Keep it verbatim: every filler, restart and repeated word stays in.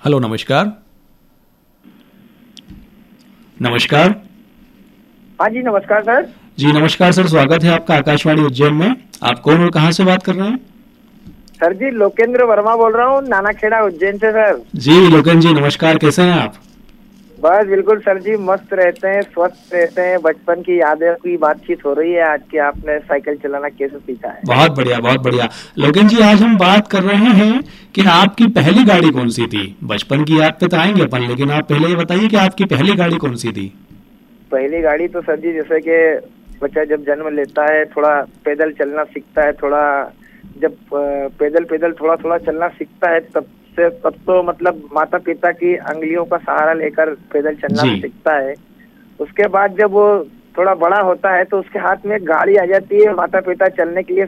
Hello, नमस्कार। नमस्कार। हाँ जी, नमस्कार सर। जी नमस्कार सर, स्वागत है आपका आकाशवाणी उज्जैन में। आप कौन और कहाँ से बात कर रहे हैं? सर जी, लोकेंद्र वर्मा बोल रहा हूँ, नानाखेड़ा उज्जैन से सर। जी लोकेंद्र जी, नमस्कार। कैसे हैं आप? बस बिल्कुल सर जी, मस्त रहते हैं, स्वस्थ रहते हैं। बचपन की यादें की बातचीत हो रही है आज की। आपने साइकिल चलाना कैसे सीखा है? बहुत बढ़िया, बहुत बढ़िया। लोकेंद्र जी, आज हम बात कर रहे हैं कि आपकी पहली गाड़ी कौन सी थी। बचपन की याद पे तो आएंगे अपन, लेकिन आप पहले ये बताइए कि आपकी पहली गाड़ी कौन सी थी। पहली गाड़ी तो सर जी, जैसे कि बच्चा जब जन्म लेता है, थोड़ा पैदल चलना सीखता है, थोड़ा जब पैदल पैदल थोड़ा थोड़ा चलना सीखता है, तब से तब तो मतलब माता पिता की अंगुलियों का सहारा लेकर पैदल चलना सीखता है। उसके बाद जब वो थोड़ा बड़ा होता है तो उसके हाथ में गाड़ी आ जाती है, माता पिता चलने के लिए